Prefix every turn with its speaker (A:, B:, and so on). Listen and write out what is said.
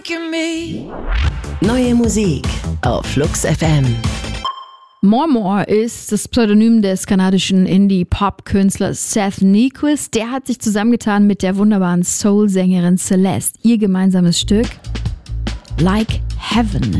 A: Neue Musik auf Flux FM.
B: More ist das Pseudonym des kanadischen Indie-Pop-Künstlers Seth Nyquist. Der hat sich zusammengetan mit der wunderbaren Soul-Sängerin Celeste. Ihr gemeinsames Stück Like Heaven.